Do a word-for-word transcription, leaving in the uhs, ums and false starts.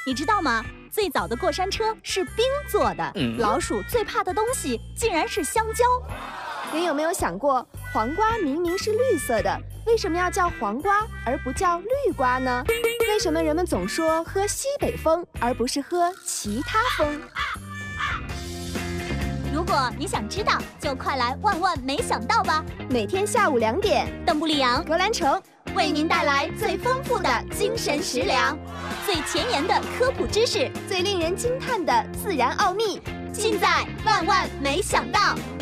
你知道吗？最早的过山车是冰做的，嗯、老鼠最怕的东西竟然是香蕉。 你有没有想过，黄瓜明明是绿色的，为什么要叫黄瓜而不叫绿瓜呢？为什么人们总说喝西北风，而不是喝其他风？ 如果你想知道，就快来万万没想到吧！ 每天下午两点， 邓布利扬、 格兰城为您带来最丰富的精神食粮，最前沿的科普知识， 最令人惊叹的自然奥秘， 尽在万万没想到。